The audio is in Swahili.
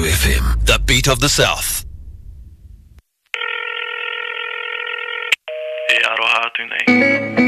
FM, the beat of the South. E aroha atu nei.